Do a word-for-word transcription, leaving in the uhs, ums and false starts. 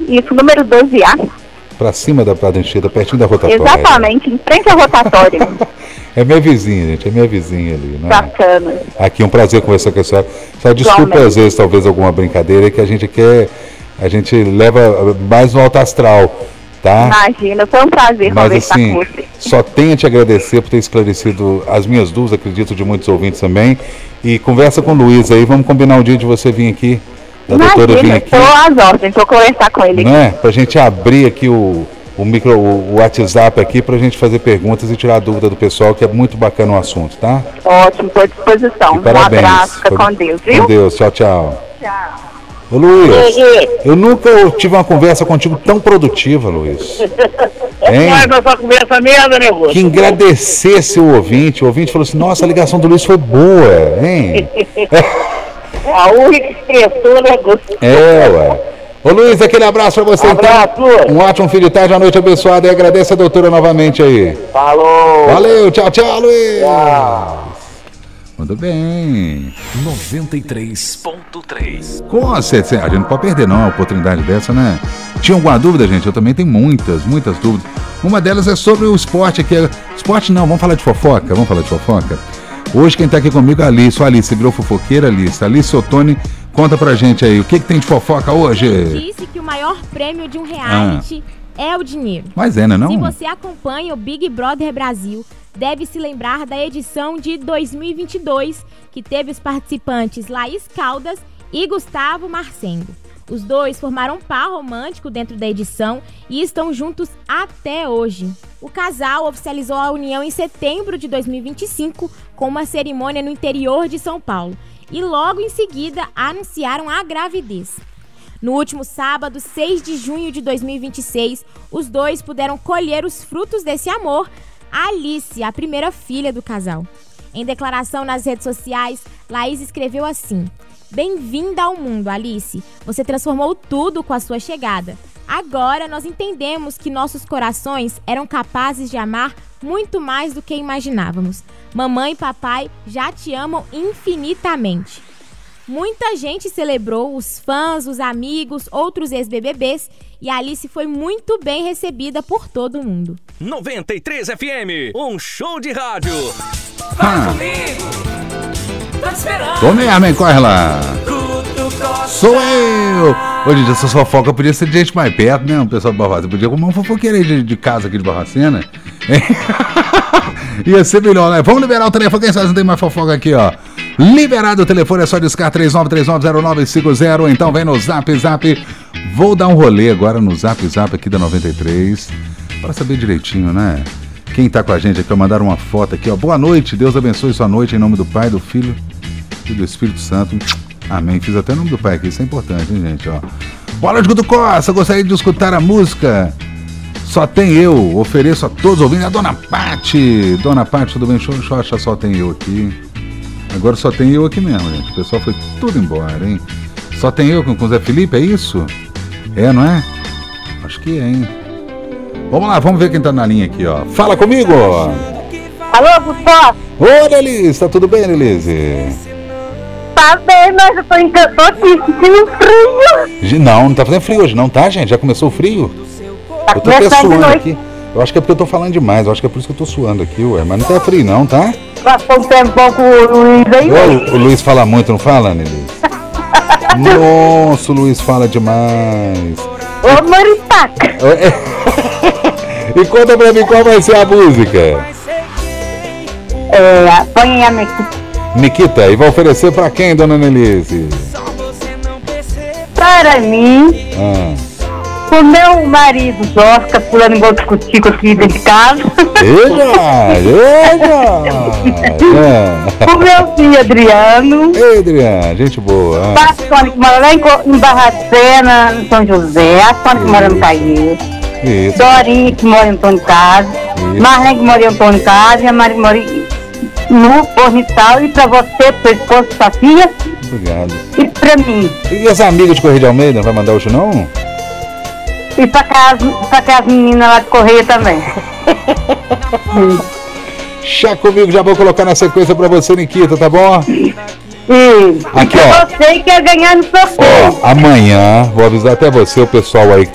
Isso, número doze A. Pra cima da Praia da Anchieta, pertinho da rotatória. Exatamente, em frente à rotatória. É minha vizinha, gente, é minha vizinha ali, né? Bacana. Aqui, um prazer conversar com a senhora. Só desculpa, Igualmente. às vezes, talvez alguma brincadeira, que a gente quer, a gente leva mais no alto astral, tá? Imagina, foi um prazer Mas conversar assim, com você. só tenho a te agradecer por ter esclarecido as minhas dúvidas, acredito de muitos ouvintes também. E conversa com o Luiz aí, vamos combinar um dia de você vir aqui, da doutora vir Imagina, aqui, estou às ordens, vou conversar com ele. né? Pra gente abrir aqui o, o micro, o, o WhatsApp aqui pra gente fazer perguntas e tirar a dúvida do pessoal, que é muito bacana o assunto, tá? Ótimo, estou à disposição. E parabéns. Um abraço, fica com Deus, viu? Com Deus, tchau, tchau. Tchau. Ô Luiz, eu nunca tive uma conversa contigo tão produtiva, Luiz. Hein? Mas essa conversa merda, né, moço? Que agradecesse o ouvinte. O ouvinte falou assim, nossa, a ligação do Luiz foi boa, hein? A única expressão, né, Gusto? É, ué. Ô Luiz, aquele abraço pra você. Abraço. Então. Um ótimo fim de tarde, uma noite abençoada. E agradece a doutora novamente aí. Falou. Valeu, tchau, tchau, Luiz. Tchau. Muito bem. noventa e três ponto três. Com certeza, a gente não pode perder não uma oportunidade dessa, né? Tinha alguma dúvida, gente? Eu também tenho muitas, muitas dúvidas. Uma delas é sobre o esporte aqui. Esporte não, vamos falar de fofoca, vamos falar de fofoca. Hoje quem tá aqui comigo é a Alice. Ô Alice, você virou fofoqueira, Alice. Alice Ottoni, conta pra gente aí, o que que tem de fofoca hoje? Disse que o maior prêmio de um reality é o dinheiro. Mas é, né não? Se você acompanha o Big Brother Brasil, deve se lembrar da edição de dois mil e vinte e dois, que teve os participantes Laís Caldas e Gustavo Marcendo. Os dois formaram um par romântico dentro da edição e estão juntos até hoje. O casal oficializou a união em setembro de dois mil e vinte e cinco com uma cerimônia no interior de São Paulo e logo em seguida anunciaram a gravidez. No último sábado, seis de junho de dois mil e vinte e seis, os dois puderam colher os frutos desse amor, a Alice, a primeira filha do casal. Em declaração nas redes sociais, Laís escreveu assim: "Bem-vinda ao mundo, Alice. Você transformou tudo com a sua chegada. Agora nós entendemos que nossos corações eram capazes de amar muito mais do que imaginávamos. Mamãe e papai já te amam infinitamente." Muita gente celebrou, os fãs, os amigos, outros ex-B B Bs, e a Alice foi muito bem recebida por todo mundo. noventa e três F M, um show de rádio. Ah. Tá esperando. Tô mesmo, hein? Corre lá. Sou eu. Ô, gente, essa fofoca podia ser de gente mais perto, né? O pessoal de Barbacena. Podia arrumar um fofoqueiro aí de, de casa aqui de Barbacena. Ia ser melhor, né? Vamos liberar o telefone. Quem sabe não tem mais fofoca aqui, ó. Liberado o telefone, é só discar três nove três nove zero nove cinco zero. Então vem no Zap Zap. Vou dar um rolê agora no Zap Zap aqui da noventa e três. Para saber direitinho, né? Quem tá com a gente aqui, ó, mandar uma foto aqui, ó. Boa noite, Deus abençoe sua noite em nome do Pai, do Filho e do Espírito Santo. Amém. Fiz até o nome do Pai aqui, isso é importante, hein, gente, ó. Bola de Guto Costa, gostaria de escutar a música Só Tem Eu. Ofereço a todos ouvindo. A Dona Pati. Dona Pati, tudo bem? Deixa eu, deixa eu achar Só Tem Eu aqui. Agora só tem eu aqui mesmo, gente. O pessoal foi tudo embora, hein? Só tem eu com o Zé Felipe, é isso? É, não é? Acho que é, hein? Vamos lá, vamos ver quem tá na linha aqui, ó. Fala comigo! Alô, Gustavo? Oi, Elise, tá tudo bem, Elise? Tá bem, mas eu tô encantada aqui, sentindo frio. Não, não tá fazendo frio hoje não, tá, gente? Já começou o frio? Tá Eu tô até começando de suando noite. aqui. Eu acho que é porque eu tô falando demais, eu acho que é por isso que eu tô suando aqui, ué. Mas não tá frio não, tá? Passou um tempo bom com o Luiz aí. O, o Luiz fala muito, não fala, Nelise? Nossa, o Luiz fala demais. Ô, Maritaca. E conta pra mim qual vai ser a música. É, põe a minha... Nikita, e vai oferecer pra quem, dona Nelise? Para mim, Ah. o meu marido Oscar, pulando igual discutico aqui dentro de casa. Eita, eita. O meu filho Adriano. Ei, Adriano, gente boa. A Sônia que mora lá em, Co- em Barbacena, em São José. A Sônia que mora no Caí. Isso. Dorinha que mora em Antônio Carlos. Isso. Marlene que mora em Antônio Carlos. E a Mari que mora em- no Fornital. E pra você, pro seu esposo, sua filha. Obrigado. E pra mim. E as amigas de Correio de Almeida, não vai mandar hoje não? E pra casa, pra casa meninas lá de Correia também. Chá comigo, já vou colocar na sequência pra você, Nikita, tá bom? E Aqui, e ó. você quer ganhar no sorteio. Ó, amanhã, vou avisar até você, o pessoal aí que